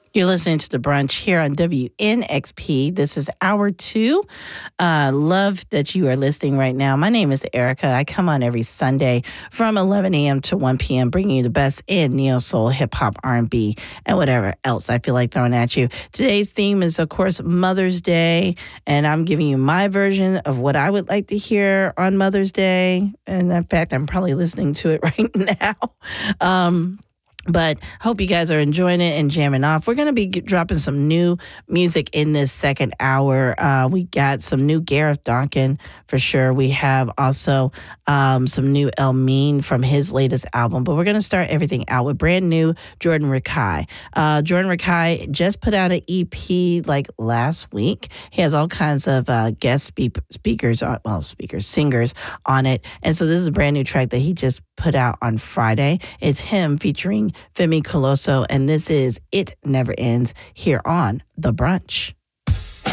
You're listening to The Brunch here on WNXP. This is hour two. Love that you are listening right now. My name is Erica. I come on every Sunday from 11 a.m. to 1 p.m., bringing you the best in neo-soul, hip-hop, R&B, and whatever else I feel like throwing at you. Today's theme is, of course, Mother's Day, and I'm giving you my version of what I would like to hear on Mother's Day. And in fact, I'm probably listening to it right now. But hope you guys are enjoying it and jamming off. We're going to be dropping some new music in this second hour. We got some new Gareth Duncan for sure. We have also some new El Mean from his latest album. But we're going to start everything out with brand new Jordan Rakei. Jordan Rakei just put out an EP like last week. He has all kinds of guest singers on it. And so this is a brand new track that he just put out on Friday. It's him featuring Femi Colosso, and this is It Never Ends here on The Brunch.